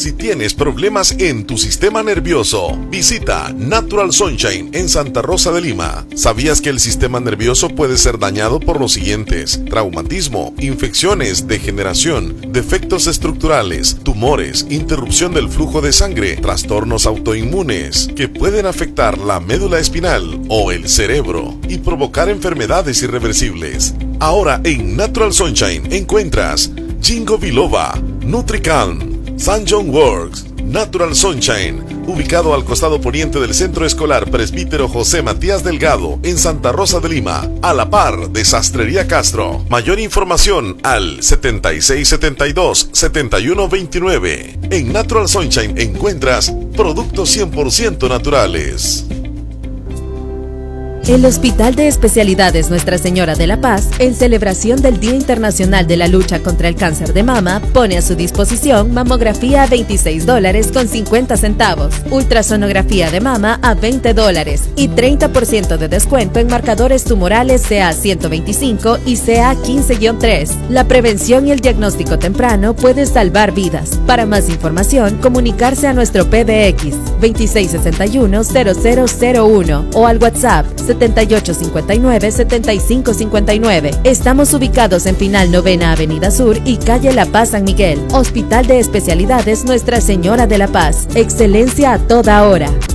Si tienes problemas en tu sistema nervioso, visita Natural Sunshine en Santa Rosa de Lima. ¿Sabías que el sistema nervioso puede ser dañado por los siguientes: traumatismo, infecciones, degeneración, defectos estructurales, tumores, interrupción del flujo de sangre, trastornos autoinmunes que pueden afectar la médula espinal o el cerebro y provocar enfermedades irreversibles? Ahora en Natural Sunshine encuentras Ginkgo biloba, NutriCalm, St. John Works, Natural Sunshine, ubicado al costado poniente del Centro Escolar Presbítero José Matías Delgado, en Santa Rosa de Lima, a la par de Sastrería Castro. Mayor información al 7672-7129. En Natural Sunshine encuentras productos 100% naturales. El Hospital de Especialidades Nuestra Señora de la Paz, en celebración del Día Internacional de la Lucha contra el Cáncer de Mama, pone a su disposición mamografía a $26.50, ultrasonografía de mama a $20 y 30% de descuento en marcadores tumorales CA125 y CA15-3. La prevención y el diagnóstico temprano puede salvar vidas. Para más información, comunicarse a nuestro PBX 2661-0001 o al WhatsApp 7859-7559. Estamos ubicados en Final Novena Avenida Sur y Calle La Paz San Miguel. Hospital de Especialidades Nuestra Señora de la Paz. Excelencia a toda hora.